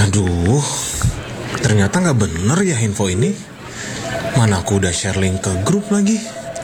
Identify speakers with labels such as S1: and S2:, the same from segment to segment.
S1: Aduh, ternyata gak bener ya info ini. Mana aku udah share link ke grup lagi.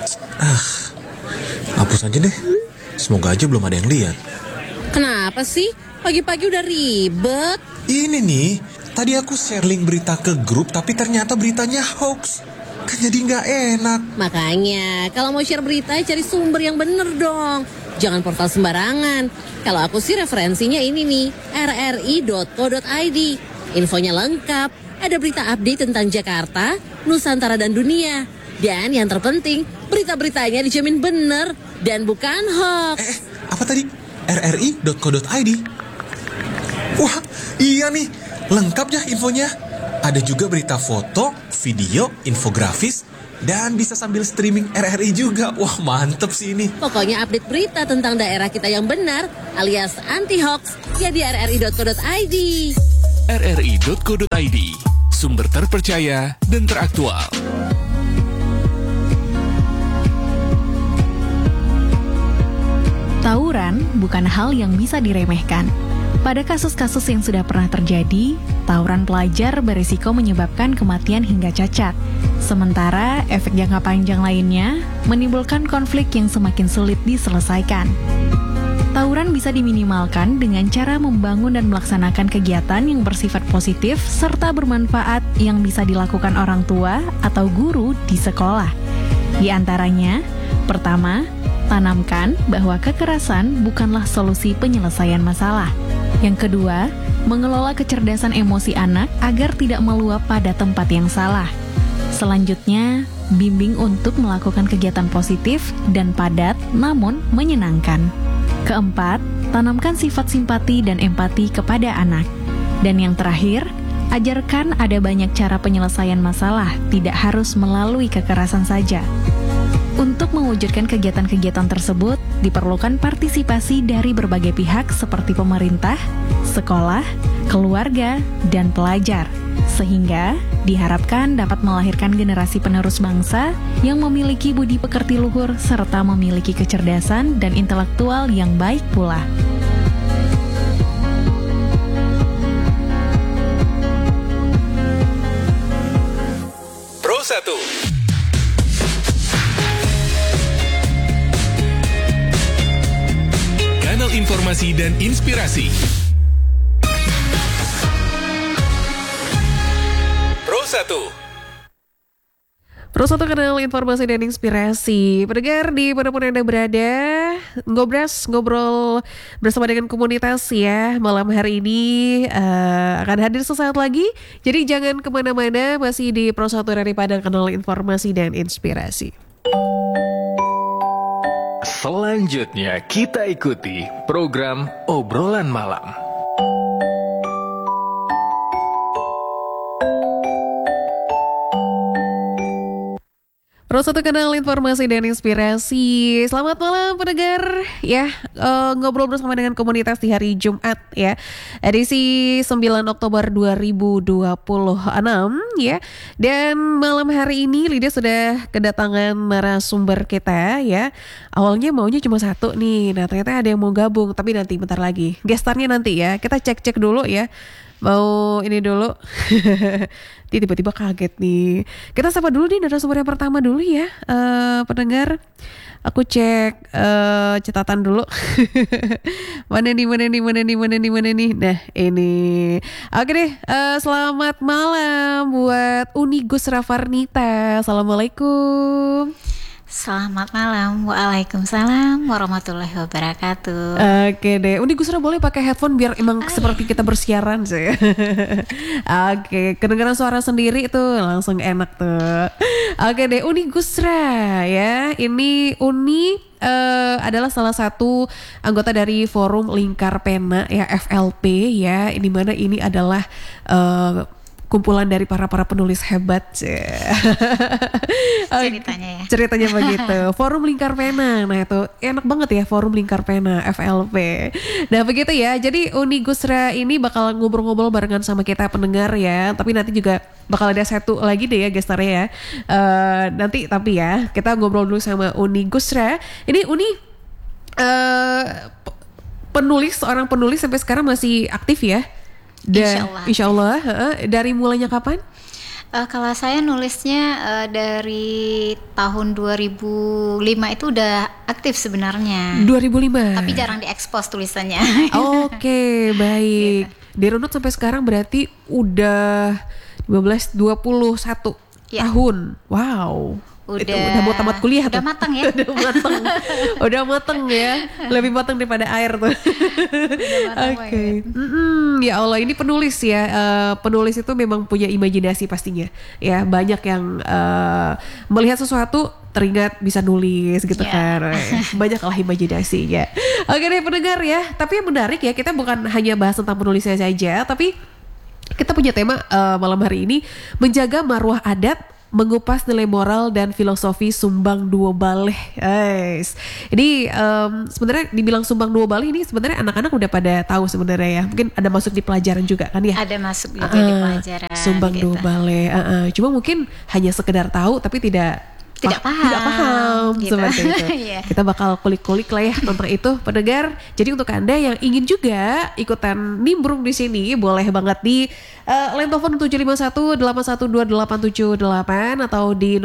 S1: Hapus aja deh. Semoga aja belum ada yang lihat.
S2: Kenapa sih? Pagi-pagi udah ribet.
S1: Ini nih, tadi aku share link berita ke grup, tapi ternyata beritanya hoax. Kan jadi gak enak.
S2: Makanya, kalau mau share berita, cari sumber yang bener dong. Jangan portal sembarangan. Kalau aku sih referensinya ini nih, rri.co.id. Infonya lengkap, ada berita update tentang Jakarta, Nusantara dan dunia. Dan yang terpenting, berita-beritanya dijamin bener dan bukan hoax.
S1: Apa tadi? rri.co.id. Wah, iya nih, lengkap ya infonya. Ada juga berita foto, video, infografis, dan bisa sambil streaming RRI juga. Wah, mantep sih ini.
S2: Pokoknya update berita tentang daerah kita yang benar, alias anti-hoax, ya di rri.co.id.
S3: rri.co.id, sumber terpercaya dan teraktual.
S4: Tawuran bukan hal yang bisa diremehkan. Pada kasus-kasus yang sudah pernah terjadi, tawuran pelajar berisiko menyebabkan kematian hingga cacat. Sementara efek jangka panjang lainnya menimbulkan konflik yang semakin sulit diselesaikan. Tawuran bisa diminimalkan dengan cara membangun dan melaksanakan kegiatan yang bersifat positif serta bermanfaat yang bisa dilakukan orang tua atau guru di sekolah. Di antaranya, pertama, tanamkan bahwa kekerasan bukanlah solusi penyelesaian masalah. Yang kedua, mengelola kecerdasan emosi anak agar tidak meluap pada tempat yang salah. Selanjutnya, bimbing untuk melakukan kegiatan positif dan padat namun menyenangkan. Keempat, tanamkan sifat simpati dan empati kepada anak. Dan yang terakhir, ajarkan ada banyak cara penyelesaian masalah, tidak harus melalui kekerasan saja. Untuk mewujudkan kegiatan-kegiatan tersebut, diperlukan partisipasi dari berbagai pihak seperti pemerintah, sekolah, keluarga, dan pelajar. Sehingga diharapkan dapat melahirkan generasi penerus bangsa yang memiliki budi pekerti luhur serta memiliki kecerdasan dan intelektual yang baik pula.
S3: Pro 1. Kanal informasi dan inspirasi. Pro 1.
S5: Pro 1 kanal informasi dan inspirasi. Pendengar di manapun Anda berada, ngobrol bersama dengan komunitas ya. Malam hari ini akan hadir sesaat lagi. Jadi jangan kemana-mana, masih di Pro 1 dari Padang, kanal informasi dan inspirasi.
S3: Selanjutnya kita ikuti program Obrolan Malam.
S5: Pro 1 kanal informasi dan inspirasi. Selamat malam pendengar ya, ngobrol bersama dengan komunitas di hari Jumat ya, edisi 9 Oktober 2026 ya. Dan malam hari ini Lydia sudah kedatangan narasumber kita ya. Awalnya maunya cuma satu nih, nah ternyata ada yang mau gabung, tapi nanti bentar lagi gestarnya nanti ya, kita cek dulu ya. Mau ini dulu. Tiba-tiba kaget nih. Kita sapa dulu nih narasumber yang pertama dulu ya, pendengar. Aku cek catatan dulu. Mana nih. Nah ini. Oke deh, selamat malam buat Uni Gusra Farnita. Assalamualaikum.
S6: Selamat malam, waalaikumsalam warahmatullahi wabarakatuh.
S5: Oke deh, Uni Gusra boleh pakai headphone biar emang seperti kita bersiaran sih. Oke, kedengaran suara sendiri tuh langsung enak tuh. Oke deh, Uni Gusra ya, ini Uni adalah salah satu anggota dari Forum Lingkar Pena ya, FLP ya, di mana ini adalah kumpulan dari para penulis hebat. Ceritanya begitu. Forum Lingkar Pena. Nah itu enak banget ya, Forum Lingkar Pena FLP. Nah begitu ya. Jadi Uni Gusra ini bakal ngobrol-ngobrol barengan sama kita pendengar ya. Tapi nanti juga bakal ada satu lagi deh ya gestarnya ya. Nanti tapi ya kita ngobrol dulu sama Uni Gusra. Ini Uni seorang penulis sampai sekarang masih aktif ya. Insya Allah. Dari mulainya kapan?
S6: Kalau saya nulisnya dari tahun 2005 itu udah aktif sebenarnya.
S5: 2005.
S6: Tapi jarang diekspos tulisannya.
S5: Oke, baik. Dirunut sampai sekarang berarti udah 21 tahun. Wow. Udah mau tamat kuliah
S6: udah
S5: tuh.
S6: matang ya.
S5: Udah matang ya. Lebih matang daripada air tuh. Oke. Ya Allah, ini penulis ya. Penulis itu memang punya imajinasi pastinya. Ya, banyak yang melihat sesuatu teringat bisa nulis gitu kan. Banyak lah imajinasinya. Oke deh pendengar ya. Tapi yang menarik ya, kita bukan hanya bahas tentang penulisnya saja, tapi kita punya tema malam hari ini, menjaga marwah adat, mengupas nilai moral dan filosofi Sumbang Duo Baleh. Ini sebenarnya dibilang Sumbang Duo Baleh ini sebenarnya anak-anak udah pada tahu sebenarnya ya. Mungkin ada masuk di pelajaran juga kan ya.
S6: Ada masuk juga di pelajaran.
S5: Sumbang Duo Baleh. Cuma mungkin hanya sekedar tahu tapi tidak paham
S6: gitu.
S5: Seperti itu. Kita bakal kulik-kulik lah ya tentang itu pendengar. Jadi untuk Anda yang ingin juga ikutan nimbrung di sini, boleh banget di line telepon 751-812-878 atau di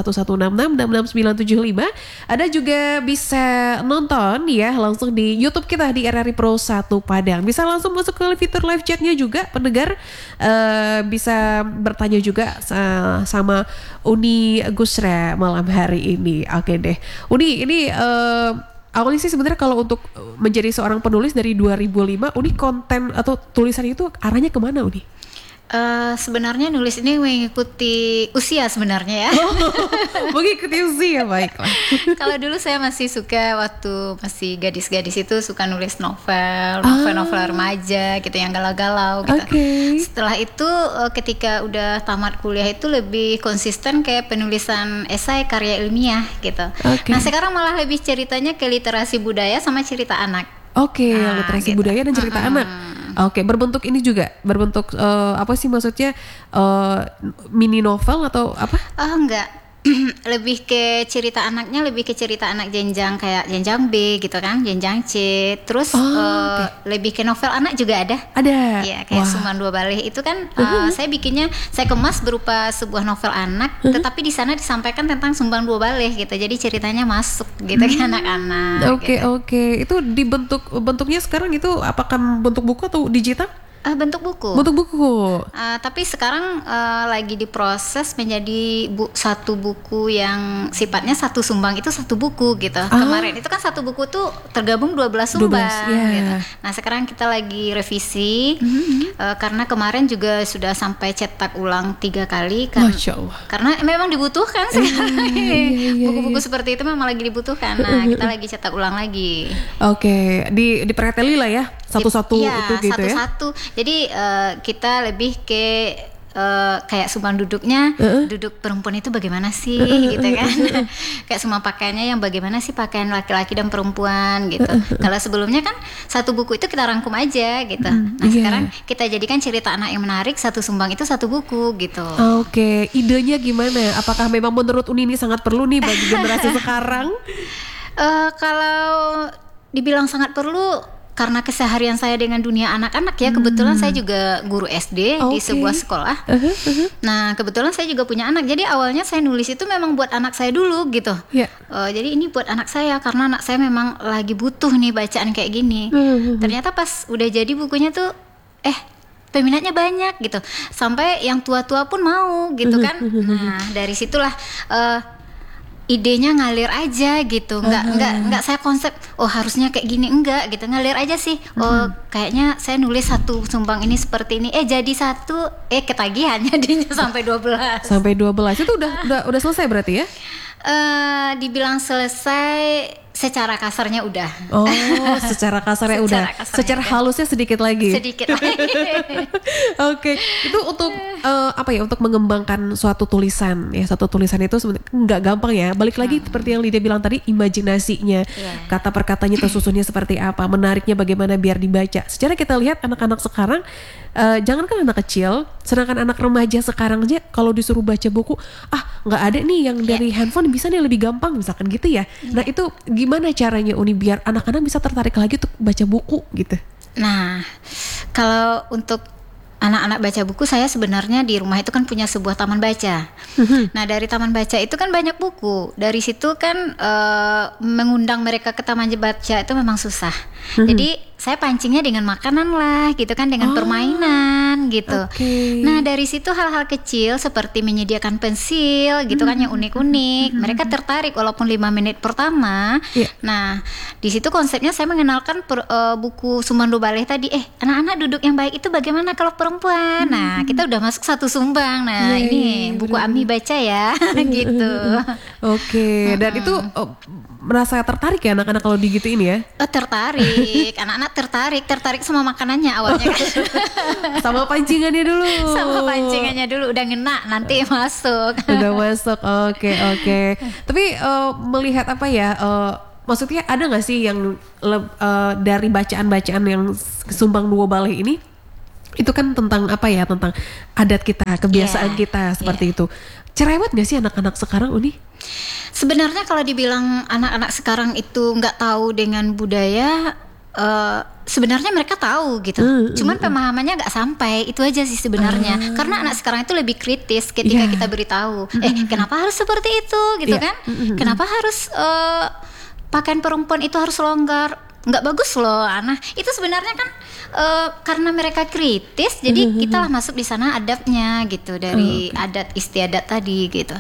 S5: 081166669975. Ada juga bisa nonton ya langsung di YouTube kita di RRI Pro 1 Padang. Bisa langsung masuk ke fitur live chatnya juga pendengar. Bisa bertanya juga sama Uni Gusra malam hari ini. Oke deh Uni, ini awalnya sih sebenarnya kalau untuk menjadi seorang penulis dari 2005, Uni konten atau tulisan itu arahnya kemana Uni?
S6: Sebenarnya nulis ini mengikuti usia sebenarnya ya.
S5: Mengikuti usia, baiklah.
S6: Kalau dulu saya masih suka waktu masih gadis-gadis itu suka nulis novel remaja gitu yang galau-galau gitu. Setelah itu ketika udah tamat kuliah itu lebih konsisten kayak penulisan esai karya ilmiah gitu. Nah sekarang malah lebih ceritanya ke literasi budaya sama cerita anak.
S5: Literasi budaya dan cerita anak. Berbentuk ini juga berbentuk apa sih maksudnya mini novel atau apa?
S6: Enggak. Lebih ke cerita anaknya, lebih ke cerita anak jenjang kayak jenjang B gitu kan, jenjang C. Terus lebih ke novel anak juga ada. Ya kayak Sumbang Duo Baleh itu kan saya bikinnya, saya kemas berupa sebuah novel anak, tetapi di sana disampaikan tentang Sumbang Duo Baleh gitu. Jadi ceritanya masuk gitu ke anak-anak.
S5: Itu bentuknya sekarang itu apakah bentuk buku atau digital?
S6: Bentuk buku. Tapi sekarang lagi diproses menjadi satu buku yang sifatnya satu sumbang itu satu buku gitu. Kemarin itu kan satu buku tuh tergabung 12 sumbang gitu. Nah sekarang kita lagi revisi karena kemarin juga sudah sampai cetak ulang 3 kali kan. Karena memang dibutuhkan sekarang. Buku-buku seperti itu memang lagi dibutuhkan. Nah kita lagi cetak ulang lagi.
S5: Dipreteli lah ya satu-satu itu gitu
S6: satu-satu. Jadi kita lebih ke kayak sumbang duduknya, duduk perempuan itu bagaimana sih gitu kan. Kayak semua pakaiannya yang bagaimana sih pakaian laki-laki dan perempuan gitu. Kalau sebelumnya kan satu buku itu kita rangkum aja gitu. Nah sekarang kita jadikan cerita anak yang menarik, satu sumbang itu satu buku gitu.
S5: Idenya gimana? Apakah memang menurut Uni ini sangat perlu nih bagi generasi sekarang?
S6: Kalau dibilang sangat perlu, karena keseharian saya dengan dunia anak-anak ya, kebetulan saya juga guru SD di sebuah sekolah. Nah kebetulan saya juga punya anak, jadi awalnya saya nulis itu memang buat anak saya dulu gitu. Jadi ini buat anak saya karena anak saya memang lagi butuh nih bacaan kayak gini. Ternyata pas udah jadi bukunya tuh peminatnya banyak gitu, sampai yang tua-tua pun mau gitu kan. Nah dari situlah idenya ngalir aja gitu, nggak saya konsep harusnya kayak gini, enggak gitu, ngalir aja sih. Kayaknya saya nulis satu sumbang ini seperti ini, jadi satu ketagihan jadinya sampai 12
S5: itu udah selesai berarti ya?
S6: Dibilang selesai secara kasarnya udah.
S5: Secara kasarnya udah. Secara halusnya sedikit lagi. Itu untuk untuk mengembangkan suatu tulisan ya. Satu tulisan itu sebenarnya nggak gampang ya. Balik lagi seperti yang Lydia bilang tadi, imajinasinya, kata perkatanya tersusunnya seperti apa, menariknya bagaimana biar dibaca. Secara kita lihat anak-anak sekarang, jangankan anak kecil, sedangkan anak remaja sekarang aja kalau disuruh baca buku, nggak ada nih yang dari handphone bisa nih lebih gampang misalkan gitu ya. Nah itu gimana caranya Uni biar anak-anak bisa tertarik lagi untuk baca buku gitu?
S6: Nah kalau untuk anak-anak baca buku, saya sebenarnya di rumah itu kan punya sebuah taman baca. Nah, dari taman baca itu kan banyak buku. Dari situ kan mengundang mereka ke taman baca itu memang susah. Jadi saya pancingnya dengan makanan lah gitu kan, dengan permainan gitu. Nah, dari situ hal-hal kecil seperti menyediakan pensil gitu kan yang unik-unik. Mereka tertarik walaupun 5 menit pertama. Nah, di situ konsepnya saya mengenalkan buku Sumbang Dua Baleh tadi. Anak-anak duduk yang baik itu bagaimana kalau perempuan? Nah, kita udah masuk 1 sumbang. Nah, ini buku Ami baca ya gitu.
S5: Dan itu merasa tertarik ya anak-anak kalau digituin ya?
S6: Tertarik, anak-anak tertarik sama makanannya awalnya kan.
S5: Sama pancingannya dulu.
S6: Sama pancingannya dulu udah ngena, nanti masuk.
S5: Udah masuk, oke. Tapi melihat apa ya? Maksudnya ada nggak sih yang dari bacaan-bacaan yang Sumbang Dua Baleh ini? Itu kan tentang apa ya? Tentang adat kita, kebiasaan kita seperti itu. Cerewet nggak sih anak-anak sekarang, Uni?
S6: Sebenarnya kalau dibilang anak-anak sekarang itu nggak tahu dengan budaya, sebenarnya mereka tahu gitu. Cuman pemahamannya nggak sampai, itu aja sih sebenarnya. Karena anak sekarang itu lebih kritis ketika kita beritahu, kenapa harus seperti itu gitu kan? Kenapa harus pakaian perempuan itu harus longgar? Nggak bagus loh, Ana. Itu sebenarnya kan karena mereka kritis, jadi kita lah masuk di sana adabnya gitu, dari adat istiadat tadi gitu.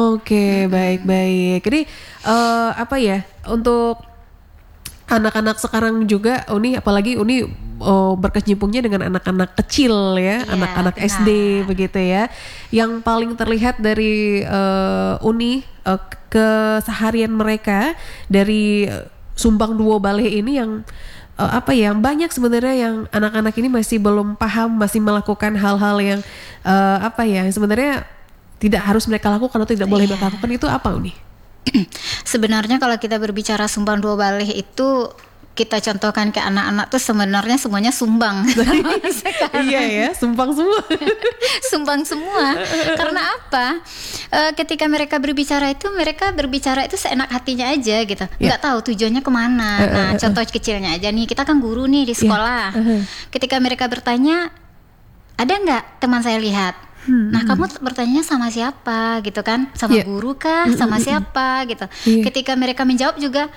S5: Baik. Jadi apa ya, untuk anak-anak sekarang juga, Uni, apalagi Uni berkecimpungnya dengan anak-anak kecil ya, anak-anak SD begitu ya. Yang paling terlihat dari Uni keseharian mereka dari Sumbang Dua Baleh ini yang apa ya, banyak sebenarnya yang anak-anak ini masih belum paham, masih melakukan hal-hal yang apa ya, sebenarnya tidak harus mereka lakukan atau tidak boleh mereka lakukan. Itu apa, Uni?
S6: Sebenarnya kalau kita berbicara Sumbang Dua Baleh itu, kita contohkan ke anak-anak tuh sebenarnya semuanya sumbang.
S5: Iya ya, sumbang semua.
S6: Sumbang semua. Karena apa? Ketika mereka berbicara itu seenak hatinya aja gitu. Nggak tahu tujuannya kemana. Nah, contoh kecilnya aja nih, kita kan guru nih di sekolah. Ketika mereka bertanya, ada nggak teman saya lihat? Nah, kamu bertanya sama siapa gitu kan? Sama guru kah? Sama siapa gitu. Ketika mereka menjawab juga,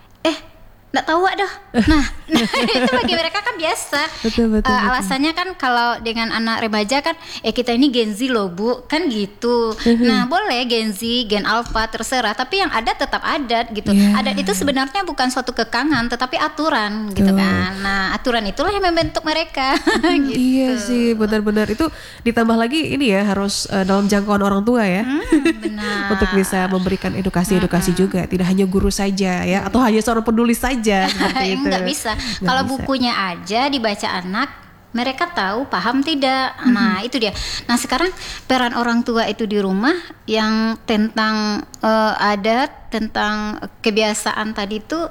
S6: nggak tahu dah. Nah itu bagi mereka kan biasa. Betul. Alasannya kan kalau dengan anak remaja kan, kita ini Gen Z loh Bu, kan gitu. Nah boleh Gen Z, Gen Alpha terserah, tapi yang ada tetap adat gitu. Adat itu sebenarnya bukan suatu kekangan, tetapi aturan gitu kan. Nah aturan itulah yang membentuk mereka. Gitu.
S5: Iya sih, benar-benar itu ditambah lagi ini ya, harus dalam jangkauan orang tua ya.
S6: Benar.
S5: Untuk bisa memberikan edukasi juga, tidak hanya guru saja ya, atau hanya seorang penulis saja seperti itu.
S6: Nggak bisa. Kalau bukunya aja dibaca anak, mereka tahu, paham tidak. Nah itu dia. Nah sekarang peran orang tua itu di rumah yang tentang adat, tentang kebiasaan tadi itu,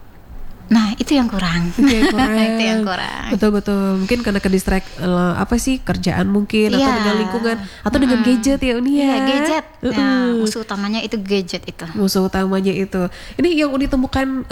S6: nah itu yang kurang. Itu yang kurang.
S5: Betul. Mungkin karena ke-distract apa sih, kerjaan mungkin, atau dengan lingkungan, atau dengan gadget ya, Uni ya.
S6: Iya, gadget. Nah, musuh utamanya itu gadget itu.
S5: Musuh utamanya itu. Ini yang Uni temukan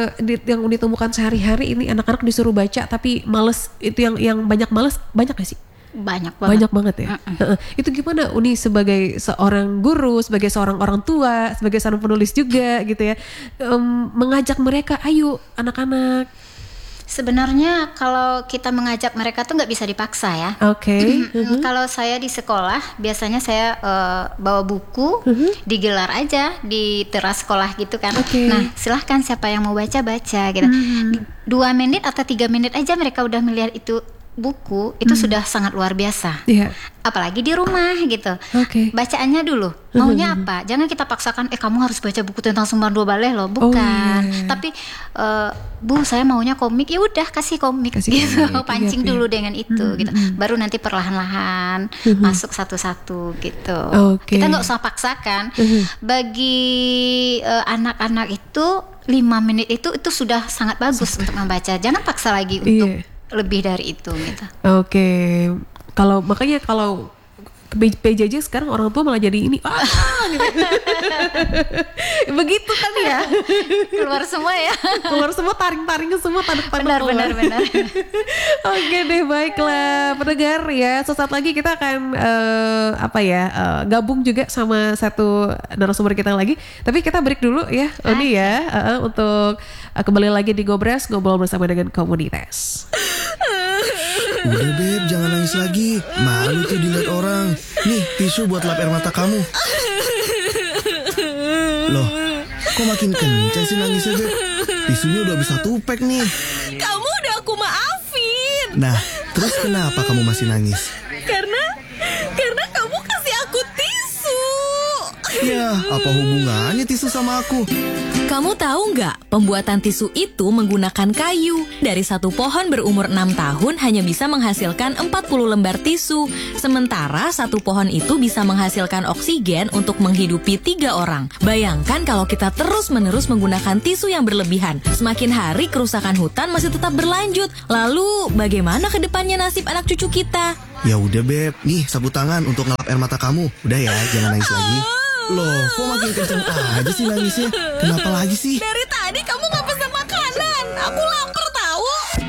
S5: sehari-hari ini, anak-anak disuruh baca tapi males, itu yang banyak males, banyak gak sih?
S6: Banyak banget
S5: ya. Itu gimana Uni sebagai seorang guru, sebagai seorang orang tua, sebagai seorang penulis juga gitu ya, mengajak mereka, ayo anak-anak.
S6: Sebenarnya kalau kita mengajak mereka tuh nggak bisa dipaksa ya. Kalau saya di sekolah biasanya saya bawa buku, digelar aja di teras sekolah gitu kan. Nah silahkan siapa yang mau baca gitu. 2 menit atau 3 menit aja mereka udah melihat itu buku, itu sudah sangat luar biasa. Apalagi di rumah gitu. Bacaannya dulu, maunya apa? Jangan kita paksakan, kamu harus baca buku tentang Sumbang Dua Baleh loh, bukan. Tapi Bu, saya maunya komik, ya udah kasih komik gitu. Pancing dulu dengan itu gitu. Baru nanti perlahan-lahan masuk satu-satu gitu. Kita nggak usah paksakan. Bagi anak-anak itu 5 menit itu sudah sangat bagus untuk membaca. Jangan paksa lagi untuk lebih dari itu gitu.
S5: Makanya kalau PJJ sekarang orang tua malah jadi ini gitu. Begitu kan ya.
S6: Keluar semua ya.
S5: Keluar semua, taring-taring semua, tanda-tanda keluar.
S6: Benar.
S5: Oke deh, baiklah pendengar ya. Sesaat lagi kita akan gabung juga sama satu narasumber kita lagi. Tapi kita break dulu ya, Oni ya, untuk kembali lagi di Gobras, ngobrol bersama dengan komunitas.
S7: Udah Beb, jangan nangis lagi. Malu tuh dilihat orang. Nih, tisu buat lap air mata kamu. Loh, kok makin kenceng sih nangisnya Beb? Tisunya udah bisa 1 pack nih.
S8: Kamu udah aku maafin.
S7: Nah, terus kenapa kamu masih nangis?
S8: Karena kamu kasih aku tisu.
S7: Ya, apa hubungannya tisu sama aku?
S8: Kamu tahu nggak, pembuatan tisu itu menggunakan kayu. Dari satu pohon berumur 6 tahun hanya bisa menghasilkan 40 lembar tisu. Sementara satu pohon itu bisa menghasilkan oksigen untuk menghidupi 3 orang. Bayangkan kalau kita terus-menerus menggunakan tisu yang berlebihan. Semakin hari kerusakan hutan masih tetap berlanjut. Lalu bagaimana ke depannya nasib anak cucu kita?
S7: Ya udah Beb, nih sapu tangan untuk ngelap air mata kamu. Udah ya, jangan nangis lagi. Loh, kok makin kenceng aja sih nangisnya? Kenapa lagi sih?
S8: Dari tadi kamu nggak pesan makanan. Aku lapar tahu.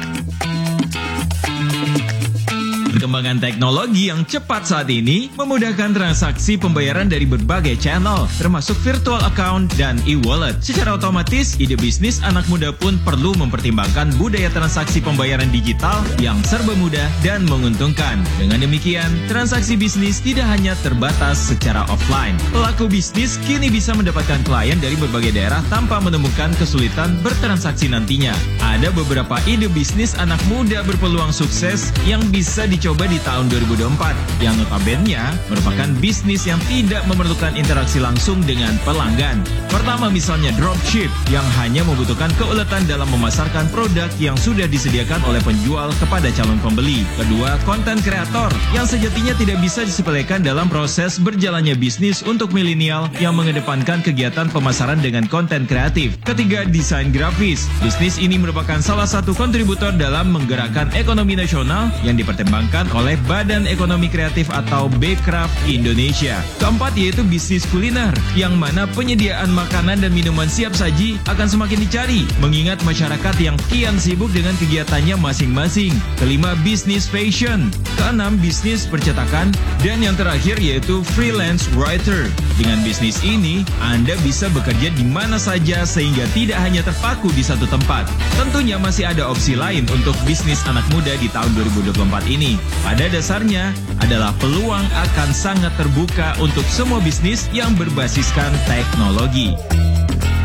S9: Perkembangan teknologi yang cepat saat ini memudahkan transaksi pembayaran dari berbagai channel, termasuk virtual account dan e-wallet. Secara otomatis, ide bisnis anak muda pun perlu mempertimbangkan budaya transaksi pembayaran digital yang serba mudah dan menguntungkan. Dengan demikian, transaksi bisnis tidak hanya terbatas secara offline. Pelaku bisnis kini bisa mendapatkan klien dari berbagai daerah tanpa menemukan kesulitan bertransaksi nantinya. Ada beberapa ide bisnis anak muda berpeluang sukses yang bisa dicoba di tahun 2024, yang notabene merupakan bisnis yang tidak memerlukan interaksi langsung dengan pelanggan. Pertama, misalnya dropship yang hanya membutuhkan keuletan dalam memasarkan produk yang sudah disediakan oleh penjual kepada calon pembeli. Kedua, konten kreator yang sejatinya tidak bisa disepelekan dalam proses berjalannya bisnis untuk milenial yang mengedepankan kegiatan pemasaran dengan konten kreatif. Ketiga, desain grafis. Bisnis ini merupakan salah satu kontributor dalam menggerakkan ekonomi nasional yang dipertimbangkan oleh Badan Ekonomi Kreatif atau Bekraf Indonesia. Keempat, yaitu bisnis kuliner, yang mana penyediaan makanan dan minuman siap saji akan semakin dicari, mengingat masyarakat yang kian sibuk dengan kegiatannya masing-masing. Kelima, bisnis fashion. Keenam, bisnis percetakan. Dan yang terakhir yaitu freelance writer. Dengan bisnis ini, Anda bisa bekerja di mana saja sehingga tidak hanya terpaku di satu tempat. Tentunya masih ada opsi lain untuk bisnis anak muda di tahun 2024 ini. Pada dasarnya adalah peluang akan sangat terbuka untuk semua bisnis yang berbasiskan teknologi.